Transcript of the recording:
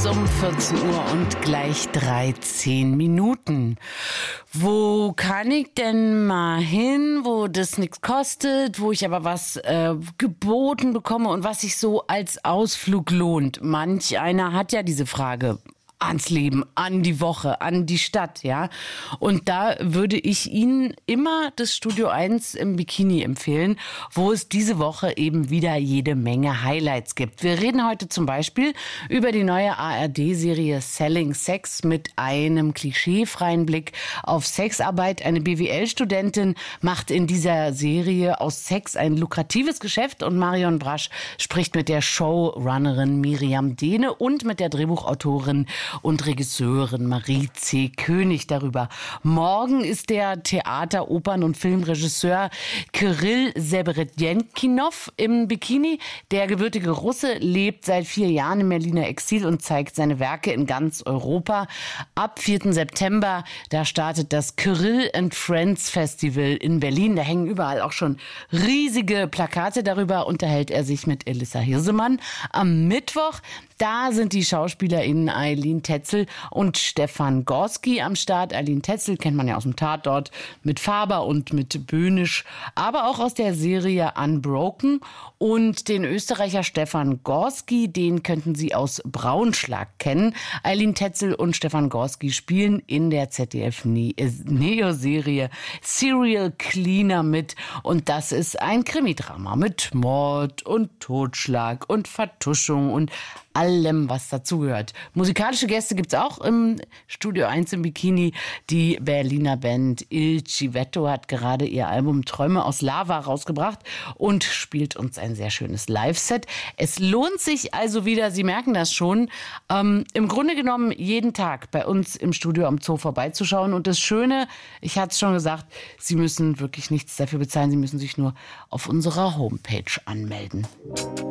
um 14 Uhr und gleich 13 Minuten. Wo kann ich denn mal hin, wo das nichts kostet, wo ich aber was geboten bekomme und was sich so als Ausflug lohnt? Manch einer hat ja diese Frage. Ans Leben, an die Woche, an die Stadt, ja. Und da würde ich Ihnen immer das Studio 1 im Bikini empfehlen, wo es diese Woche eben wieder jede Menge Highlights gibt. Wir reden heute zum Beispiel über die neue ARD-Serie Selling Sex mit einem klischeefreien Blick auf Sexarbeit. Eine BWL-Studentin macht in dieser Serie aus Sex ein lukratives Geschäft und Marion Brasch spricht mit der Showrunnerin Miriam Dehne und mit der Drehbuchautorin und Regisseurin Marie C. König darüber. Morgen ist der Theater-, Opern- und Filmregisseur Kirill Seberedjenkinov im Bikini. Der gebürtige Russe lebt seit 4 Jahren im Berliner Exil und zeigt seine Werke in ganz Europa. Ab 4. September, da startet das Kirill and Friends Festival in Berlin. Da hängen überall auch schon riesige Plakate. Darüber unterhält er sich mit Elissa Hirsemann. Am Mittwoch, da sind die SchauspielerInnen Eileen Tetzel und Stefan Gorski am Start. Eileen Tetzel kennt man ja aus dem Tatort mit Faber und mit Böhnisch, aber auch aus der Serie Unbroken. Und den Österreicher Stefan Gorski, den könnten Sie aus Braunschlag kennen. Eileen Tetzel und Stefan Gorski spielen in der ZDF-Neo-Serie Serial Cleaner mit. Und das ist ein Krimidrama mit Mord und Totschlag und Vertuschung und allem, was dazugehört. Musikalische Gäste gibt's auch im Studio 1 im Bikini. Die Berliner Band Il Civetto hat gerade ihr Album Träume aus Lava rausgebracht und spielt uns ein sehr schönes Live-Set. Es lohnt sich also wieder, Sie merken das schon, im Grunde genommen jeden Tag bei uns im Studio am Zoo vorbeizuschauen. Und das Schöne, ich hatte es schon gesagt, Sie müssen wirklich nichts dafür bezahlen. Sie müssen sich nur auf unserer Homepage anmelden.